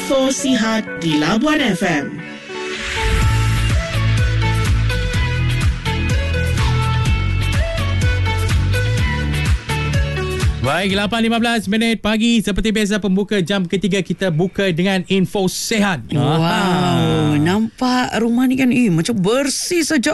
Info Sihat di Labuan FM. Baik, 8.15 pagi. Seperti biasa, pembuka jam ketiga kita buka dengan info sihat. Wow, nampak rumah ni kan macam bersih saja.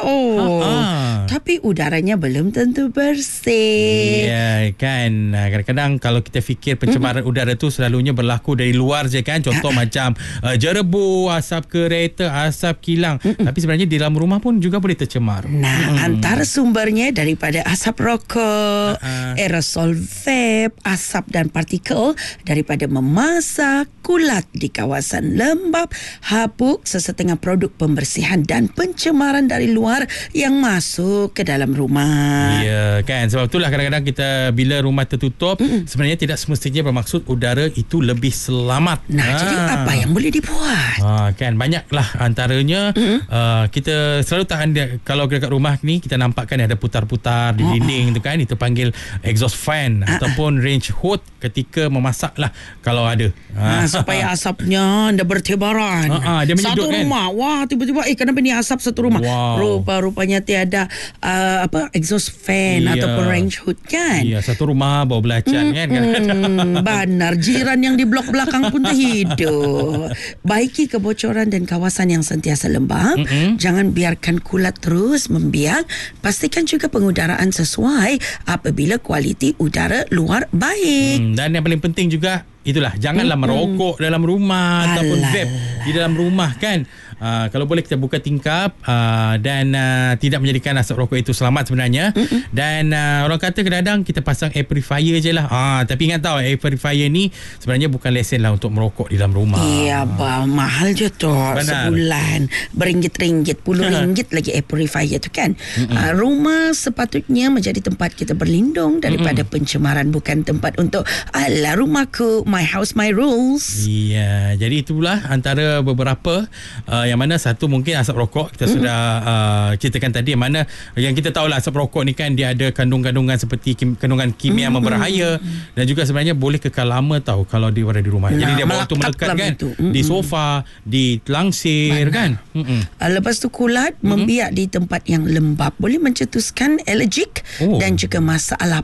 Tapi udaranya belum tentu bersih. Ya kan, kadang-kadang kalau kita fikir pencemaran udara tu selalunya berlaku dari luar je kan. Contoh macam jerebu, asap kereta, asap kilang. Tapi sebenarnya di dalam rumah pun juga boleh tercemar. Nah, antara sumbernya daripada asap rokok, aerosol vape, asap dan partikel daripada memasak, kulat di kawasan lembap, habuk, sesetengah produk pembersihan dan pencemaran dari luar yang masuk ke dalam rumah. Ya kan, sebab itulah kadang-kadang kita bila rumah tertutup, sebenarnya tidak semestinya bermaksud udara itu lebih selamat. Nah, jadi apa yang boleh dibuat? Kan banyaklah antaranya. Kita selalu tahan dia, kalau dekat rumah ni kita nampakkan ada putar-putar di dinding tu kan, itu panggil exhaust fan ataupun range hood ketika memasak lah kalau ada. Supaya asapnya anda bertebaran. Dia menyedut satu kan? rumah. Wah, tiba-tiba kenapa ni asap satu rumah? Wow. Rupa-rupanya tiada exhaust fan ataupun range hood kan? Ya, satu rumah bau belacan kan? Benar, jiran yang di blok belakang pun terhidup. Baiki kebocoran dan kawasan yang sentiasa lembab. Jangan biarkan kulat terus membiak. Pastikan juga pengudaraan sesuai apabila kualiti udara luar baik. Dan yang paling penting juga itulah, janganlah merokok dalam rumah ataupun vape di dalam rumah kan. Kalau boleh kita buka tingkap dan tidak menjadikan asap rokok itu selamat sebenarnya. Dan orang kata kadang-kadang kita pasang air purifier je lah. Tapi ingat tahu, air purifier ni sebenarnya bukan lesen lah untuk merokok di dalam rumah. Iya, mahal je tu. Sebulan beringgit-ringgit, puluh ringgit lagi air purifier tu kan. Rumah sepatutnya menjadi tempat kita berlindung daripada pencemaran, bukan tempat untuk ala rumahku, my house, my rules. Ya, jadi itulah antara beberapa yang mana satu mungkin asap rokok kita sudah ceritakan tadi, yang mana yang kita tahulah asap rokok ni kan dia ada kandungan-kandungan seperti kandungan kimia yang berbahaya, dan juga sebenarnya boleh kekal lama tahu kalau dia berada di rumah. Jadi dia bawa tu melekat kan di sofa, di langsir kan. Lepas tu kulat membiak di tempat yang lembab boleh mencetuskan alergik dan juga masalah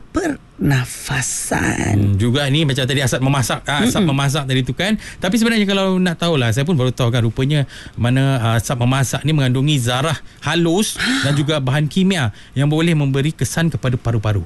pernafasan. Juga ni macam tadi asap memasak, memasak tadi tu kan. Tapi sebenarnya kalau nak tahulah, saya pun baru tahu kan, rupanya mana asap memasak ni mengandungi zarah halus dan juga bahan kimia yang boleh memberi kesan kepada paru-paru.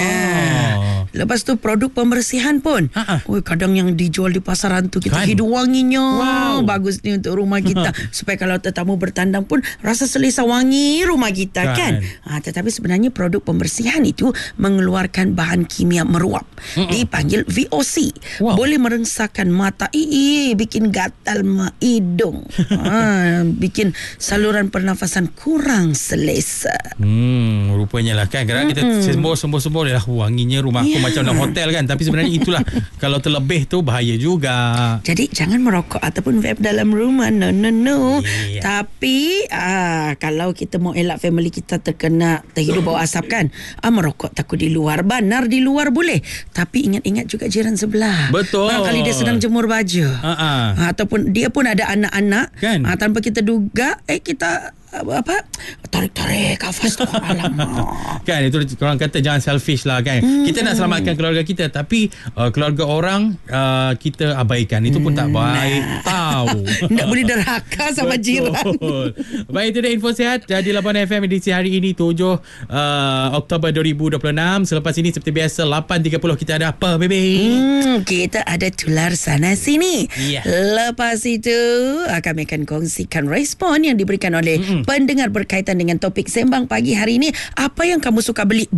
Lepas tu produk pembersihan pun kadang yang dijual di pasaran tu kita hidup wanginya. Bagus ni untuk rumah kita supaya kalau tetamu bertandang pun rasa selesa wangi rumah kita kan. Tetapi sebenarnya produk pembersihan itu mengeluarkan bahan kimia meruap, dipanggil VOC. Boleh merengsakan mata, bikin gatal hidung, bikin saluran pernafasan kurang selesa. Rupanya lah kan, kadang kita sembuh lah wanginya rumah aku macam dalam hotel kan. Tapi sebenarnya itulah, kalau terlebih tu bahaya juga. Jadi jangan merokok ataupun vape dalam rumah. No. Tapi kalau kita mau elak family kita terhidup bau asap kan, merokok takut di luar. Benar, di luar boleh, tapi ingat-ingat juga jiran sebelah. Betul. Barangkali dia sedang jemur baju, ataupun dia pun ada anak-anak kan? Tanpa kita duga kita tarik-tarik kafas tu. Alamak. Kan itu orang kata jangan selfish lah kan. Kita nak selamatkan keluarga kita, tapi keluarga orang kita abaikan. Itu pun tak baik. Tahu. Tak boleh derhaka sama jiran. Baik, itu dia info sihat di Labuan FM edisi hari ini 7 Oktober 2026. Selepas ini seperti biasa 8.30 kita ada apa, baby? Kita ada tular sana sini. Lepas itu kami akan kongsikan respon yang diberikan oleh pendengar berkaitan dengan topik sembang pagi hari ini. Apa yang kamu suka beli?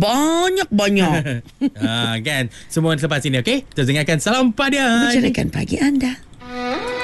Banyak-banyak. Kan, semua selepas ini, okey? Kita dengarkan Salam Padian. Mencerahkan pagi anda.